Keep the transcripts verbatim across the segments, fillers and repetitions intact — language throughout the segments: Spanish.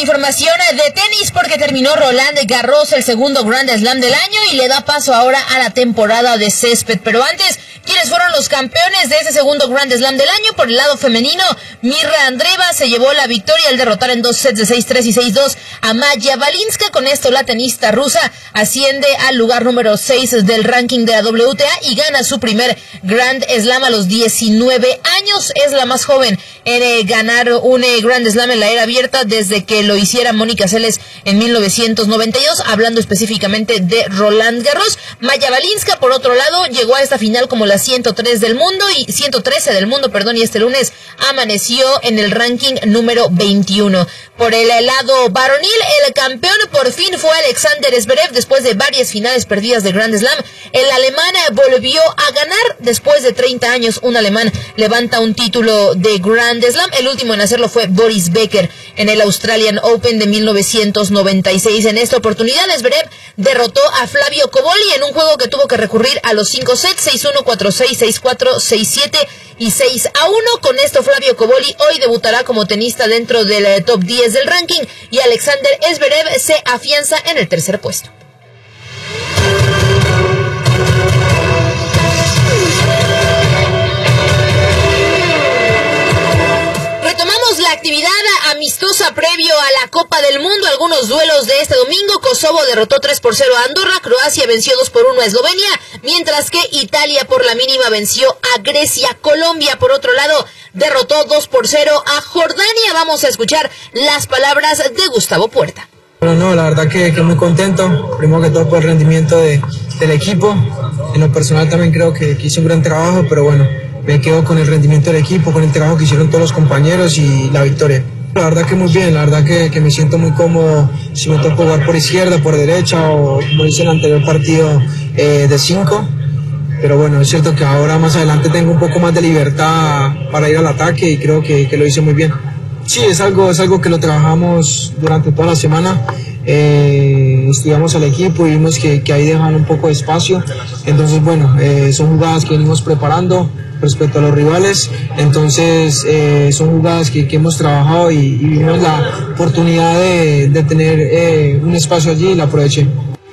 información de tenis porque terminó Roland Garros, el segundo Grand Slam del año, y le da paso ahora a la temporada de césped. Pero antes, ¿quiénes fueron los campeones de ese segundo Grand Slam del año? Por el lado femenino, Mirra Andreeva se llevó la victoria al derrotar en dos sets de seis tres y seis dos a Maya Valinska. Con esto, la tenista rusa asciende al lugar número seis del ranking de la W T A y gana su primer Grand Slam a los diecinueve años. Es la más joven en eh, ganar un eh, Grand Slam en la era abierta desde que lo hiciera Mónica Seles en mil novecientos noventa y dos, hablando específicamente de Roland Garros. Maya Valinska, por otro lado, llegó a esta final como la ciento tres del mundo y ciento trece del mundo, perdón, y este lunes amaneció en el ranking número veintiuno. Por el lado varonil, el campeón por fin fue Alexander Zverev después de varias finales perdidas de Grand Slam. El alemán volvió a ganar después de treinta años. Un alemán levanta un título de Grand Slam. El último en hacerlo fue Boris Becker en el Australian Open de mil novecientos noventa y seis. En esta oportunidad, Zverev derrotó a Flavio Cobolli en un juego que tuvo que recurrir a los cinco sets, seis uno, cuatro seis, seis cuatro, seis siete y seis a uno. Con esto, Flavio Cobolli hoy debutará como tenista dentro del top diez del ranking y Alexander Zverev se afianza en el tercer puesto. Retomamos la actividad amistosa previo a la Copa del Mundo. Algunos duelos de este domingo. Kosovo derrotó tres por cero a Andorra, Croacia venció dos por uno a Eslovenia, mientras que Italia por la mínima venció a Grecia. Colombia, por otro lado, derrotó dos por cero a Jordania. Vamos a escuchar las palabras de Gustavo Puerta. Bueno, no, la verdad que, que muy contento, primero que todo por el rendimiento de, del equipo. En lo personal también creo que, que hice un gran trabajo, pero bueno, me quedo con el rendimiento del equipo, con el trabajo que hicieron todos los compañeros y la victoria. La verdad que muy bien, la verdad que, que me siento muy cómodo si me toca jugar por izquierda, por derecha o como hice en el anterior partido eh, de cinco. Pero bueno, es cierto que ahora más adelante tengo un poco más de libertad para ir al ataque y creo que, que lo hice muy bien. Sí, es algo, es algo que lo trabajamos durante toda la semana. Eh, estudiamos al equipo y vimos que, que ahí dejan un poco de espacio. Entonces, bueno, eh, son jugadas que venimos preparando respecto a los rivales. Entonces, eh, son jugadas que, que hemos trabajado y, y vimos la oportunidad de, de tener eh, un espacio allí y la aproveché.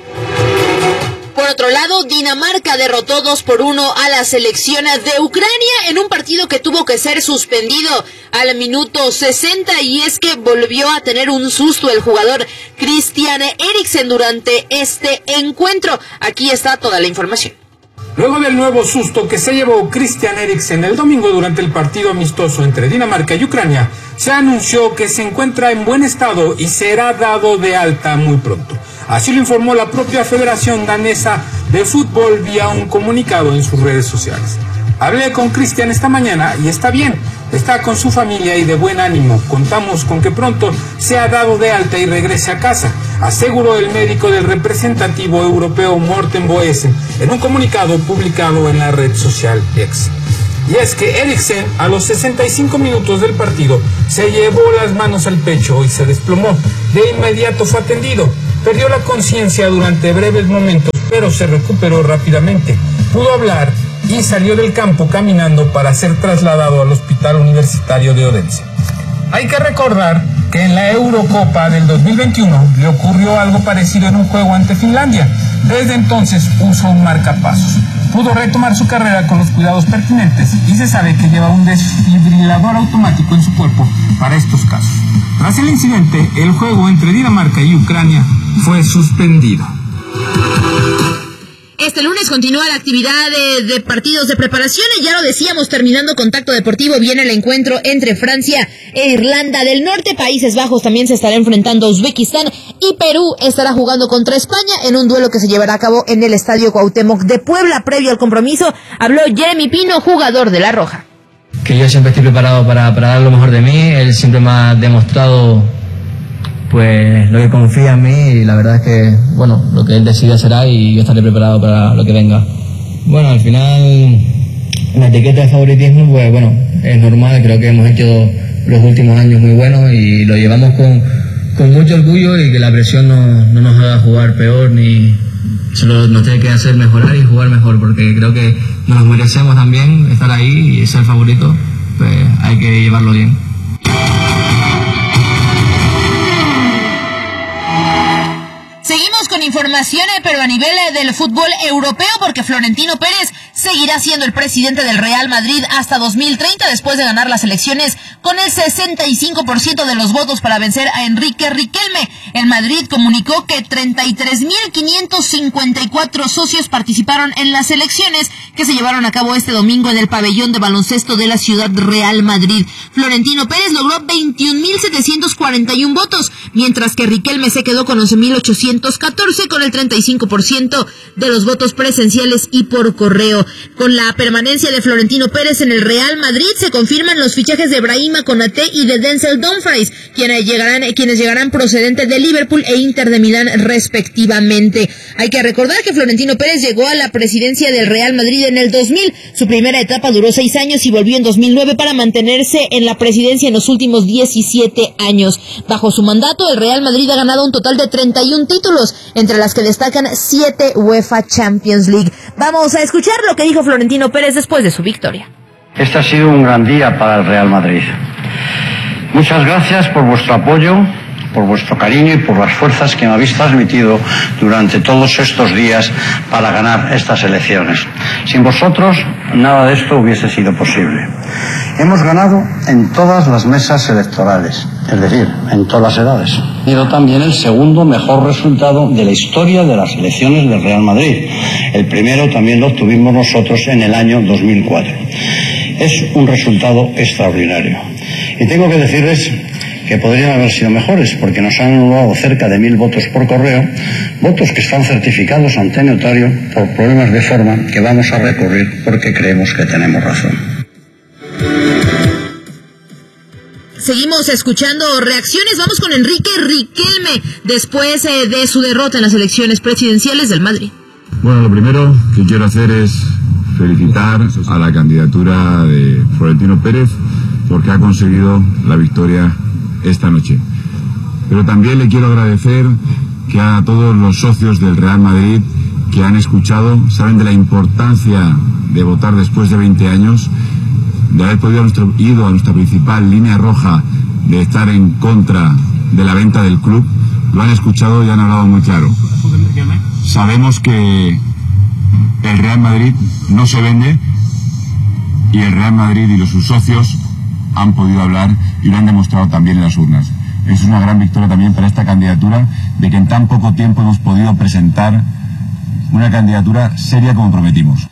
Por otro lado, Dinamarca derrotó dos por uno a la selección de Ucrania en un partido que tuvo que ser suspendido al minuto sesenta, y es que volvió a tener un susto el jugador Christian Eriksen durante este encuentro. Aquí está toda la información. Luego del nuevo susto que se llevó Christian Eriksen el domingo durante el partido amistoso entre Dinamarca y Ucrania, se anunció que se encuentra en buen estado y será dado de alta muy pronto. Así lo informó la propia Federación Danesa de Fútbol vía un comunicado en sus redes sociales. Hablé con Christian esta mañana y está bien, está con su familia y de buen ánimo. Contamos con que pronto sea dado de alta y regrese a casa, aseguró el médico del representativo europeo Morten Boesen en un comunicado publicado en la red social X. Y es que Eriksen, a los sesenta y cinco minutos del partido, se llevó las manos al pecho y se desplomó. De inmediato fue atendido. Perdió la conciencia durante breves momentos, pero se recuperó rápidamente. Pudo hablar y salió del campo caminando para ser trasladado al Hospital Universitario de Odense. Hay que recordar que en la Eurocopa del dos mil veintiuno le ocurrió algo parecido en un juego ante Finlandia. Desde entonces usó un marcapasos. Pudo retomar su carrera con los cuidados pertinentes y se sabe que lleva un desfibrilador automático en su cuerpo para estos casos. Tras el incidente, el juego entre Dinamarca y Ucrania fue suspendido. Este lunes continúa la actividad de, de partidos de preparación y ya lo decíamos, terminando Contacto Deportivo, viene el encuentro entre Francia e Irlanda del Norte. Países Bajos también se estará enfrentando a Uzbekistán y Perú estará jugando contra España en un duelo que se llevará a cabo en el Estadio Cuauhtémoc de Puebla. Previo al compromiso, habló Jeremy Pino, jugador de La Roja. Que yo siempre estoy preparado para, para dar lo mejor de mí. Él siempre me ha demostrado pues lo que confía en mí y la verdad es que, bueno, lo que él decida será y yo estaré preparado para lo que venga. Bueno, al final la etiqueta de favoritismo, pues bueno, es normal, creo que hemos hecho los últimos años muy buenos y lo llevamos con, con mucho orgullo y que la presión no, no nos haga jugar peor ni solo nos tiene que hacer mejorar y jugar mejor, porque creo que nos merecemos también estar ahí y ser favorito, pues hay que llevarlo bien. con información, pero a nivel del fútbol europeo, porque Florentino Pérez seguirá siendo el presidente del Real Madrid hasta dos mil treinta, después de ganar las elecciones con el sesenta y cinco por ciento de los votos para vencer a Enrique Riquelme. El Madrid comunicó que treinta y tres mil quinientos cincuenta y cuatro socios participaron en las elecciones que se llevaron a cabo este domingo en el pabellón de baloncesto de la ciudad Real Madrid. Florentino Pérez logró veintiún mil setecientos cuarenta y uno votos, mientras que Riquelme se quedó con once mil ochocientos catorce, con el treinta y cinco por ciento de los votos presenciales y por correo. Con la permanencia de Florentino Pérez en el Real Madrid, se confirman los fichajes de Brahima Konaté y de Denzel Dumfries, quienes llegarán, quienes llegarán procedentes de Liverpool e Inter de Milán respectivamente. Hay que recordar que Florentino Pérez llegó a la presidencia del Real Madrid en el dos mil. Su primera etapa duró seis años y volvió en dos mil nueve para mantenerse en la presidencia en los últimos diecisiete años. Bajo su mandato, el Real Madrid ha ganado un total de treinta y uno títulos, entre las que destacan siete UEFA Champions League. Vamos a escuchar lo que dijo Florentino Pérez después de su victoria. Este ha sido un gran día para el Real Madrid. Muchas gracias por vuestro apoyo, por vuestro cariño y por las fuerzas que me habéis transmitido durante todos estos días para ganar estas elecciones. Sin vosotros, nada de esto hubiese sido posible. Hemos ganado en todas las mesas electorales, es decir, en todas las edades. Ha sido también el segundo mejor resultado de la historia de las elecciones del Real Madrid. El primero también lo obtuvimos nosotros en el año dos mil cuatro. Es un resultado extraordinario. Y tengo que decirles que podrían haber sido mejores, porque nos han anulado cerca de mil votos por correo, votos que están certificados ante notario por problemas de forma que vamos a recurrir porque creemos que tenemos razón. Seguimos escuchando reacciones. Vamos con Enrique Riquelme después eh, de su derrota en las elecciones presidenciales del Madrid. Bueno, lo primero que quiero hacer es felicitar a la candidatura de Florentino Pérez porque ha conseguido la victoria esta noche. Pero también le quiero agradecer que a todos los socios del Real Madrid que han escuchado, saben de la importancia de votar después de veinte años, de haber podido nuestro, ido a nuestra principal línea roja de estar en contra de la venta del club. Lo han escuchado y han hablado muy claro. Sabemos que el Real Madrid no se vende y el Real Madrid y los sus socios han podido hablar y lo han demostrado también en las urnas. Es una gran victoria también para esta candidatura, de que en tan poco tiempo hemos podido presentar una candidatura seria como prometimos.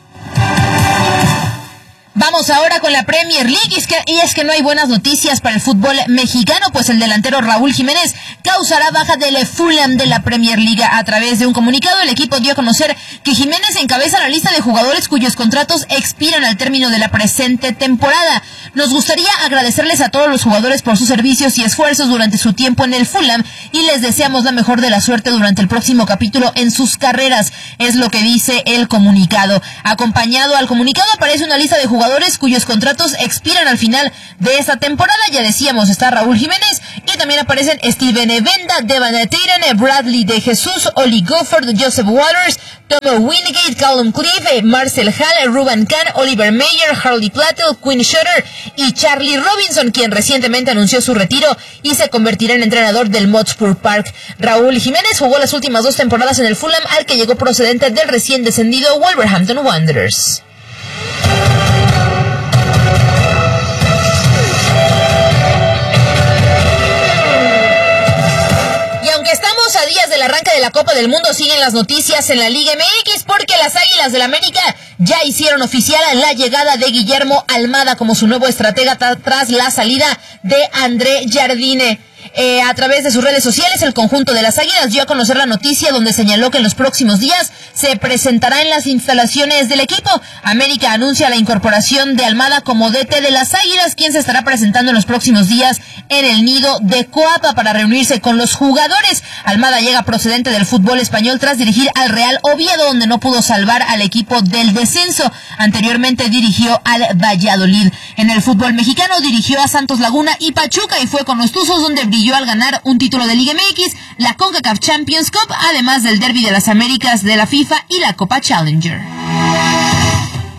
Vamos ahora con la Premier League, y es, que, y es que no hay buenas noticias para el fútbol mexicano, pues el delantero Raúl Jiménez causará baja del Fulham de la Premier League. A través de un comunicado, el equipo dio a conocer que Jiménez encabeza la lista de jugadores cuyos contratos expiran al término de la presente temporada. Nos gustaría agradecerles a todos los jugadores por sus servicios y esfuerzos durante su tiempo en el Fulham y les deseamos la mejor de la suerte durante el próximo capítulo en sus carreras, es lo que dice el comunicado. Acompañado al comunicado aparece una lista de jugadores cuyos contratos expiran al final de esta temporada. Ya decíamos, está Raúl Jiménez y también aparecen Steven Venda, Devan Teiran, Bradley de Jesús, Oli Gofford, Joseph Waters, Tom Wingate, Callum Cliff, Marcel Hall, Ruben Kahn, Oliver Meyer, Harley Plattel, Quinn Shutter y Charlie Robinson, quien recientemente anunció su retiro y se convertirá en entrenador del Motspur Park. Raúl Jiménez jugó las últimas dos temporadas en el Fulham, al que llegó procedente del recién descendido Wolverhampton Wanderers. A días del arranque de la Copa del Mundo, siguen las noticias en la Liga M X, porque las Águilas del América ya hicieron oficial la llegada de Guillermo Almada como su nuevo estratega tras la salida de André Jardine. Eh, a través de sus redes sociales, el conjunto de las Águilas dio a conocer la noticia, donde señaló que en los próximos días se presentará en las instalaciones del equipo. América anuncia la incorporación de Almada como D T de las Águilas, quien se estará presentando en los próximos días en el nido de Coapa para reunirse con los jugadores. Almada llega procedente del fútbol español tras dirigir al Real Oviedo, donde no pudo salvar al equipo del descenso. Anteriormente dirigió al Valladolid. En el fútbol mexicano dirigió a Santos Laguna y Pachuca y fue con los Tuzos donde brilló al ganar un título de Liga M X, la CONCACAF Champions Cup, además del Derby de las Américas de la FIFA y la Copa Challenger.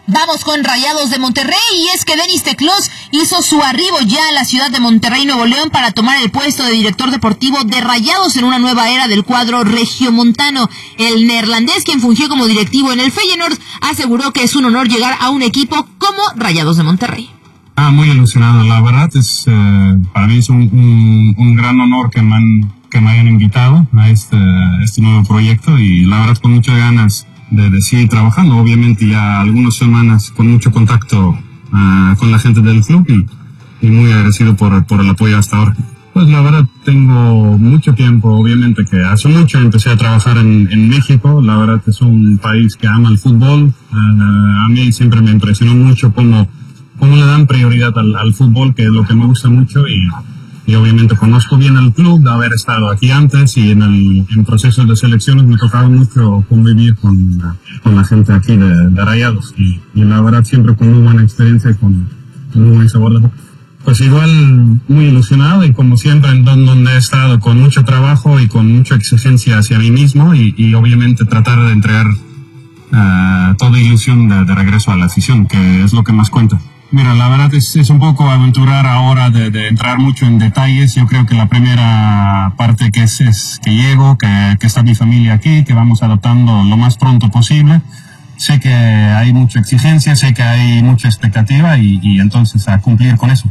Vamos con Rayados de Monterrey, y es que Denis Teclós hizo su arribo ya a la ciudad de Monterrey, Nuevo León, para tomar el puesto de director deportivo de Rayados en una nueva era del cuadro regiomontano. El neerlandés, quien fungió como directivo en el Feyenoord, aseguró que es un honor llegar a un equipo como Rayados de Monterrey. Ah, muy ilusionado, la verdad es, eh, para mí es un, un, un gran honor que me, han, que me hayan invitado a este, este nuevo proyecto, y la verdad con muchas ganas de, de seguir trabajando. Obviamente ya algunas semanas con mucho contacto uh, con la gente del club, y, y muy agradecido por, por el apoyo hasta ahora. Pues la verdad tengo mucho tiempo, obviamente que hace mucho empecé a trabajar en, en México. La verdad es un país que ama el fútbol. Uh, a mí siempre me impresionó mucho cómo, cómo le dan prioridad al, al fútbol, que es lo que me gusta mucho, y Y obviamente conozco bien el club, de haber estado aquí antes, y en el en procesos de selecciones me tocaba mucho convivir con, con la gente aquí de, de Rayados. Y, y la verdad siempre con muy buena experiencia y con, con muy buen sabor de boca. Pues igual muy ilusionado, y como siempre en don, donde he estado con mucho trabajo y con mucha exigencia hacia mí mismo, y, y obviamente tratar de entregar uh, toda ilusión de, de regreso a la afición, que es lo que más cuenta. Mira, la verdad es, es un poco aventurar ahora de, de entrar mucho en detalles. Yo creo que la primera parte que es, es que llego, que, que está mi familia aquí, que vamos adoptando lo más pronto posible. Sé que hay mucha exigencia, sé que hay mucha expectativa, y, y entonces a cumplir con eso.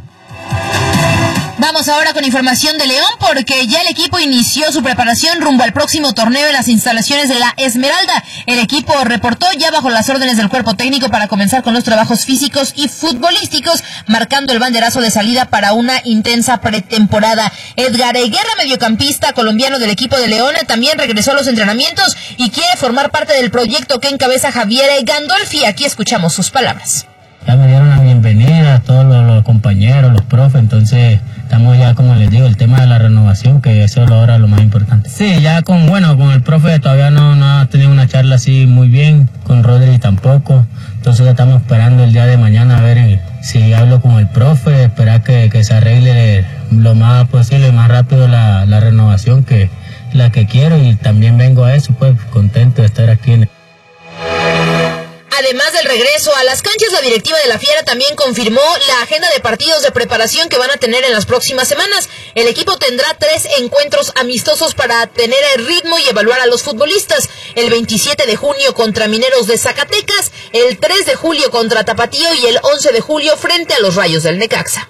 Vamos ahora con información de León, porque ya el equipo inició su preparación rumbo al próximo torneo en las instalaciones de la Esmeralda. El equipo reportó ya bajo las órdenes del cuerpo técnico para comenzar con los trabajos físicos y futbolísticos, marcando el banderazo de salida para una intensa pretemporada. Edgar Guerra, mediocampista colombiano del equipo de León, también regresó a los entrenamientos y quiere formar parte del proyecto que encabeza Javier Gandolfi. Aquí escuchamos sus palabras. Ya me dieron la bienvenida a todos los, los compañeros, los profes, entonces estamos ya, como les digo, el tema de la renovación, que eso es ahora lo más importante. Sí, ya con, bueno, con el profe todavía no, no ha tenido una charla así muy bien, con Rodri tampoco, entonces ya estamos esperando el día de mañana a ver el, si hablo con el profe, esperar que, que se arregle lo más posible, más rápido la, la renovación, que la que quiero, y también vengo a eso, pues contento de estar aquí en el... Además del regreso a las canchas, la directiva de la Fiera también confirmó la agenda de partidos de preparación que van a tener en las próximas semanas. El equipo tendrá tres encuentros amistosos para tener el ritmo y evaluar a los futbolistas. El veintisiete de junio contra Mineros de Zacatecas, el tres de julio contra Tapatío y el once de julio frente a los Rayos del Necaxa.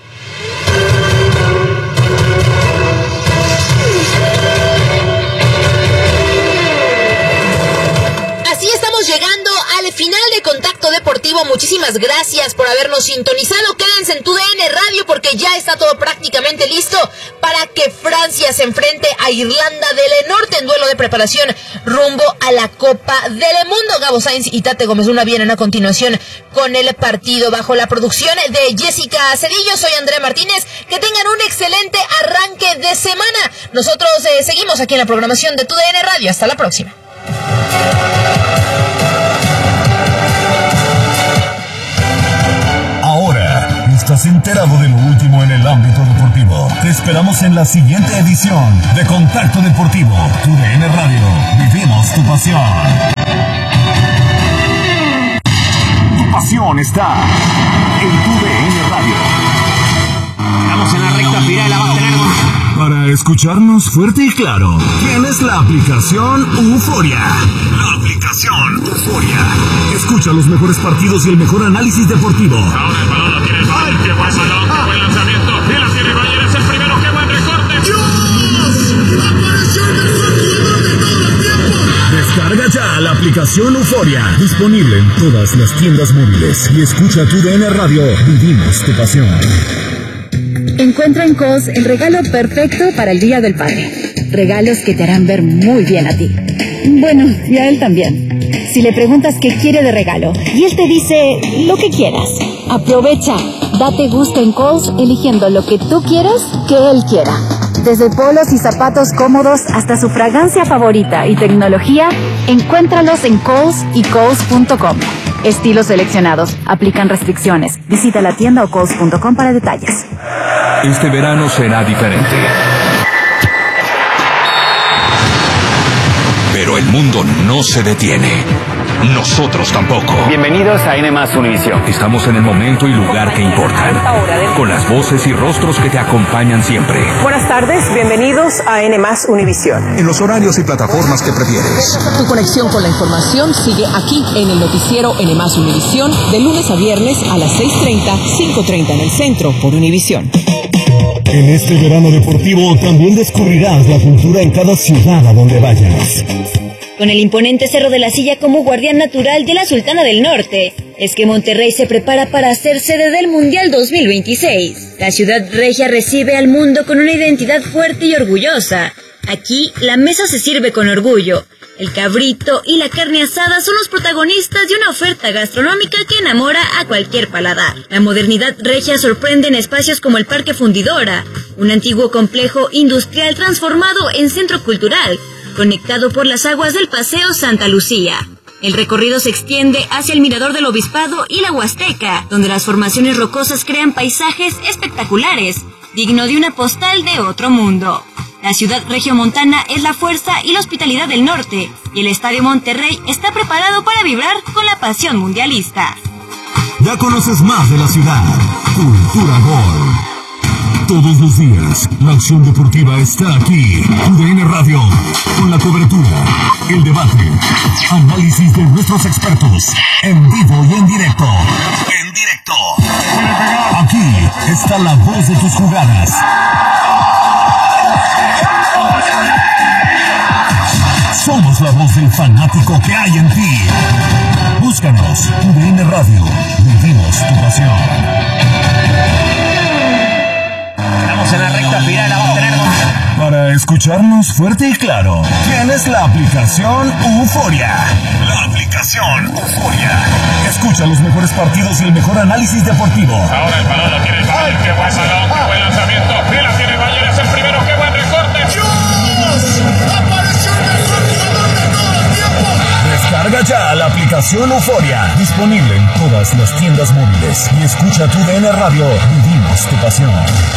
Así estamos llegando al final de Contacto Deportivo. Muchísimas gracias por habernos sintonizado. Quédense en tu D N Radio, porque ya está todo prácticamente listo para que Francia se enfrente a Irlanda del Norte en duelo de preparación rumbo a la Copa del Mundo. Gabo Sainz y Tate Gómez Luna vienen a continuación con el partido. Bajo la producción de Jessica Cedillo, soy Andrea Martínez. Que tengan un excelente arranque de semana. Nosotros eh, seguimos aquí en la programación de tu D N Radio. Hasta la próxima. Ahora estás enterado de lo último en el ámbito deportivo. Te esperamos en la siguiente edición de Contacto Deportivo. Tu D N Radio. Vivimos tu pasión. Tu pasión está en tu D N Radio. Estamos en la recta final, la va a tener. Para escucharnos fuerte y claro, tienes la aplicación Euforia. La aplicación Euforia. Escucha los mejores partidos y el mejor análisis deportivo. Ahora el balón lo tiene el Bayern, qué buen balón, qué buen lanzamiento. Y la tiene Bayern, es el primero, qué buen recorte. ¡Dios! ¡Apareció el mejor jugador de todo el tiempo! Descarga ya la aplicación Euforia. Disponible en todas las tiendas móviles. Y escucha tu D N Radio. Vivimos tu pasión. Encuentra en Kohl's el regalo perfecto para el Día del Padre. Regalos que te harán ver muy bien a ti. Bueno, y a él también. Si le preguntas qué quiere de regalo y él te dice lo que quieras, aprovecha. Date gusto en Kohl's eligiendo lo que tú quieres que él quiera. Desde polos y zapatos cómodos hasta su fragancia favorita y tecnología, encuéntralos en Kohl's y Kohl's punto com. Estilos seleccionados. Aplican restricciones. Visita la tienda o Kohl's punto com para detalles. Este verano será diferente. Pero el mundo no se detiene. Nosotros tampoco. Bienvenidos a N más Univisión. Estamos en el momento y lugar que importan, con las voces y rostros que te acompañan siempre. Buenas tardes, bienvenidos a N más Univisión. En los horarios y plataformas que prefieres. Tu conexión con la información sigue aquí en el noticiero N más Univisión, de lunes a viernes a las seis treinta, cinco treinta en el centro por Univisión. En este verano deportivo también descubrirás la cultura en cada ciudad a donde vayas. Con el imponente Cerro de la Silla como guardián natural de la Sultana del Norte, es que Monterrey se prepara para ser sede del Mundial dos mil veintiséis. La ciudad regia recibe al mundo con una identidad fuerte y orgullosa. Aquí, la mesa se sirve con orgullo. El cabrito y la carne asada son los protagonistas de una oferta gastronómica que enamora a cualquier paladar. La modernidad regia sorprende en espacios como el Parque Fundidora, un antiguo complejo industrial transformado en centro cultural, conectado por las aguas del Paseo Santa Lucía. El recorrido se extiende hacia el Mirador del Obispado y la Huasteca, donde las formaciones rocosas crean paisajes espectaculares, digno de una postal de otro mundo. La ciudad regiomontana es la fuerza y la hospitalidad del norte, y el Estadio Monterrey está preparado para vibrar con la pasión mundialista. Ya conoces más de la ciudad. Cultura Gol. Todos los días, la acción deportiva está aquí. U D N Radio, con la cobertura, el debate, análisis de nuestros expertos, en vivo y en directo. En directo. Aquí está la voz de tus jugadas. Somos la voz del fanático que hay en ti. Búscanos, U D N Radio. Vivimos tu pasión. Estamos en la recta final, la vamos a tener. Para escucharnos fuerte y claro, tienes la aplicación Euforia. La aplicación Euforia. Escucha los mejores partidos y el mejor análisis deportivo. Ahora el balón lo tiene el Bayern. Qué buen balón, qué buen lanzamiento. Y la tiene el Bayern, es el primero. Qué buen recorte. ¡Apareció el mejor jugador de todo el tiempo! Descarga ya la aplicación Euforia. Disponible en todas las tiendas móviles. Y escucha tu U D N Radio. Vivimos tu pasión.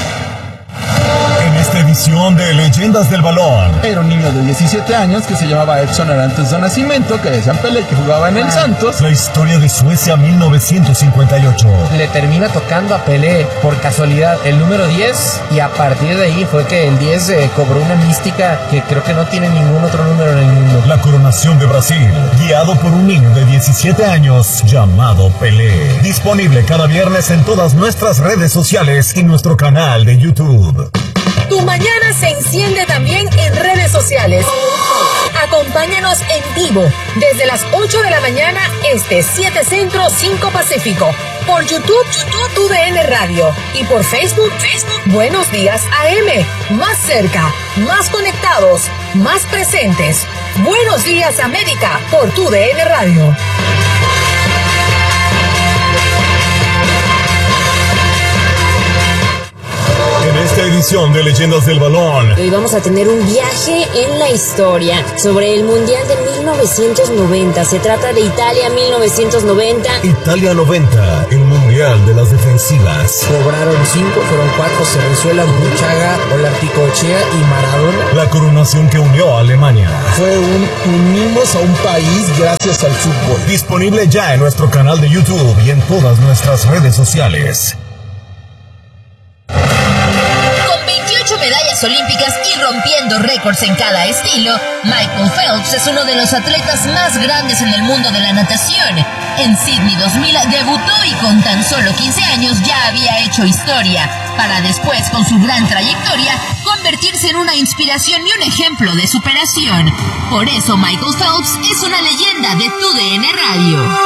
En esta edición de Leyendas del Balón, era un niño de diecisiete años que se llamaba Edson Arantes de nacimiento, que decían Pelé, que jugaba en el Santos. La historia de Suecia mil novecientos cincuenta y ocho. Le termina tocando a Pelé por casualidad el número diez, y a partir de ahí fue que el diez eh, cobró una mística que creo que no tiene ningún otro número en el mundo. La coronación de Brasil, guiado por un niño de diecisiete años llamado Pelé. Disponible cada viernes en todas nuestras redes sociales y nuestro canal de YouTube. Tu mañana se enciende también en redes sociales. Acompáñanos en vivo desde las ocho de la mañana este, siete Centro, cinco Pacífico. Por YouTube, YouTube, U D N Radio. Y por Facebook, Facebook, Buenos Días A M. Más cerca, más conectados, más presentes. Buenos Días América por tu U D N Radio. En esta edición de Leyendas del Balón, hoy vamos a tener un viaje en la historia sobre el Mundial de mil novecientos noventa. Se trata de Italia mil novecientos noventa. Italia noventa, el Mundial de las defensivas. Cobraron cinco, fueron cuatro, Cerrezuela, Burruchaga, Olarticochea y Maradona. La coronación que unió a Alemania. Fue un unimos a un país gracias al fútbol. Disponible ya en nuestro canal de YouTube y en todas nuestras redes sociales. Medallas olímpicas y rompiendo récords en cada estilo, Michael Phelps es uno de los atletas más grandes en el mundo de la natación. En Sydney dos mil debutó y con tan solo quince años ya había hecho historia, para después, con su gran trayectoria, convertirse en una inspiración y un ejemplo de superación. Por eso Michael Phelps es una leyenda de tu U D N Radio.